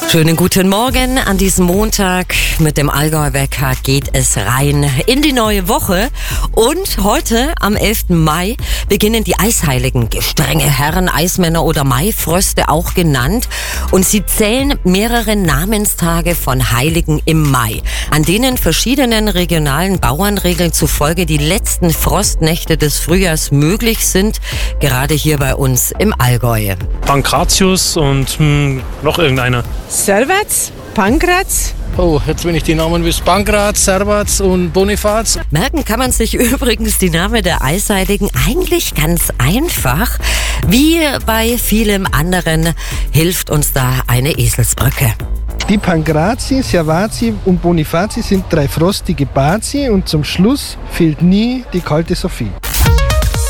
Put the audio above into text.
Schönen guten Morgen an diesem Montag. Mit dem Allgäu-Wecker geht es rein in die neue Woche. Und heute, am 11. Mai, beginnen die Eisheiligen, gestrenge Herren, Eismänner oder Maifröste auch genannt. Und sie zählen mehrere Namenstage von Heiligen im Mai, an denen verschiedenen regionalen Bauernregeln zufolge die letzten Frostnächte des Frühjahrs möglich sind, gerade hier bei uns im Allgäu. Pankratius und noch irgendeiner. Servats, Pankraz. Oh, jetzt wenn ich die Namen wüsste. Pankraz, Servats und Bonifaz. Merken kann man sich übrigens die Namen der Eisheiligen eigentlich ganz einfach. Wie bei vielem anderen hilft uns da eine Eselsbrücke. Die Pankrazi, Servazi und Bonifazi sind 3 frostige Bazi und zum Schluss fehlt nie die kalte Sophie.